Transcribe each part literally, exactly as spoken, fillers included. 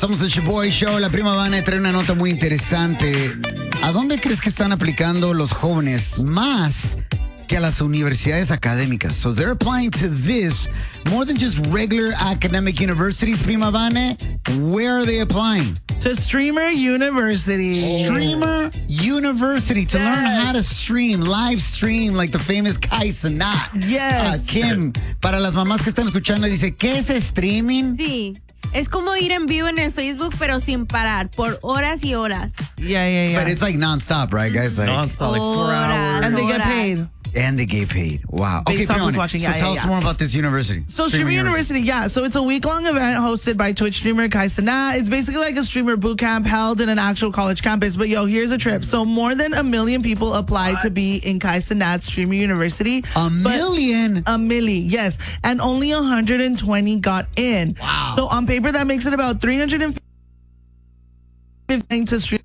Somos el Shaboy Show. La prima Vane trae una nota muy interesante. ¿A dónde crees que están aplicando los jóvenes más que a las universidades académicas? So they're applying to this more than just regular academic universities, prima Vane. Where are they applying? To Streamer University. Streamer University to Yes. learn how to stream, live stream, like the famous Kai Cenat. Yes. Uh, Kim, para las mamás que están escuchando, dice, ¿qué es streaming? Sí. Es como ir en vivo en el Facebook, pero sin parar, por horas y horas. Yeah, yeah, yeah. But it's like nonstop, right, guys? Like, Non-stop, like four Horas, hours. and they get horas. paid. and they get paid. Wow. Based off Prima, who's watching. So Yeah, tell yeah, us yeah. more about this university. So Streamer University, yeah. So it's a week-long event hosted by Twitch streamer Kai Cenat. It's basically like a streamer boot camp held in an actual college campus. But yo, here's a trip. So more than a million people applied to be in Kai Cenat Streamer University. A million? A milli, yes. And only one hundred twenty got in. Wow. So on paper, that makes it about three hundred fifty to stream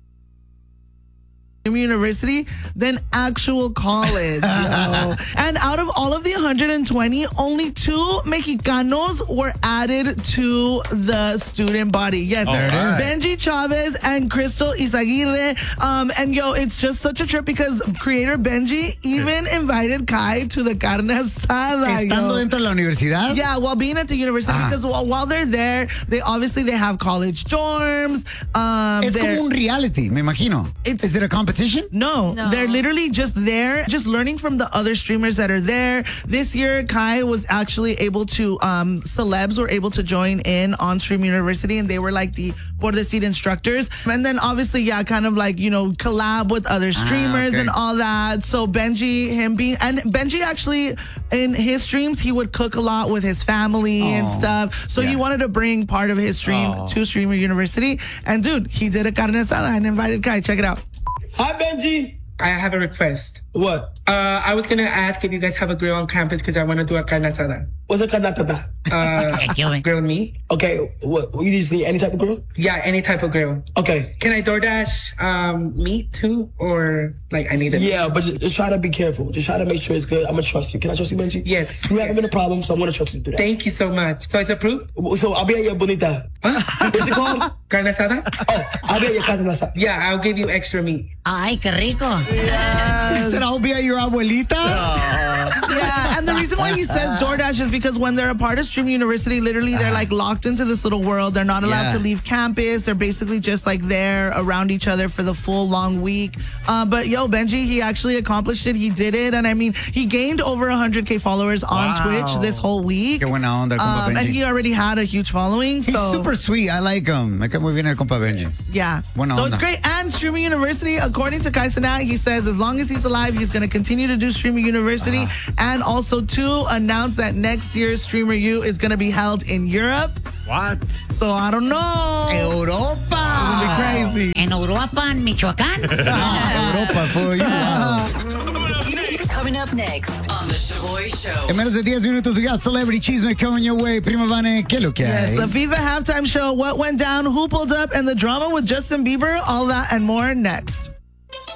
University than actual college. Yo. And out of all of the one hundred twenty, only two Mexicanos were added to the student body. Yes, Oh, there it is. Benji Chavez and Crystal Izaguirre. Um, and yo, it's just such a trip because creator Benji even invited Kai to the carne asada. Estando yo. dentro de la universidad? Yeah, while being at the university, Ah. because while, while they're there, they obviously they have college dorms. Um, Es they're- como un reality, me imagino. It's- Is it a competition? No, No. they're literally just there, just learning from the other streamers that are there. This year, Kai was actually able to, um, celebs were able to join in on Stream University, and they were like the por decir instructors. And then obviously, yeah, kind of like, you know, collab with other streamers okay. and all that. So Benji, him being, and Benji actually, in his streams, he would cook a lot with his family and Oh, stuff. So yeah. he wanted to bring part of his stream Oh. to Streamer University. And dude, he did a carne asada and invited Kai. Check it out. Hi, Benji. I have a request. What? Uh, I was gonna ask if you guys have a grill on campus because I want to do a carne asada. What's a kanakata? Uh, grilled meat? Okay, what? You just need any type of grill? Yeah, any type of grill. Okay. Can I DoorDash um, meat too, or like I need it? Yeah, but just, just try to be careful. Just try to make sure it's good. I'm gonna trust you. Can I trust you, Benji? Yes. You haven't yes. been a problem, so I'm gonna trust you to do that. Thank you so much. So it's approved. So I'll be at your bonita. Huh? What's it called? Carne asada? Oh, I'll be at your casa nasa. Yeah, I'll give you extra meat. Ay, qué rico. He said, I'll be at your abuelita? Yeah, and the reason why he says DoorDash is because when they're a part of Stream University, literally they're like locked into this little world. They're not allowed Yeah. to leave campus. They're basically just like there around each other for the full long week. Uh, but yo, Benji, he actually accomplished it. He did it. And I mean, he gained over one hundred K followers on Wow. Twitch this whole week. Qué buena onda, el compa Um, and Benji. he already had a huge following. He's so super sweet. I like him. Me cae muy bien el compa Benji. yeah. Buena so onda. it's great. And Streaming University, according to Kai Cenat, he says as long as he's alive, he's going to continue to do Streaming University. Uh-huh. And also, to announce that next year's Streamer U is going to be held in Europe. What? So I don't know. Europa. It'll be crazy. En Europa, en Michoacán. Ah, Europa for you. Wow. Coming up next on The Shaboy Show. En menos de diez minutos, we got Celebrity Chisme coming your way. Prima Vane, ¿qué es lo que Yes, hay? the FIFA halftime show, what went down, who pulled up, and the drama with Justin Bieber, all that and more next.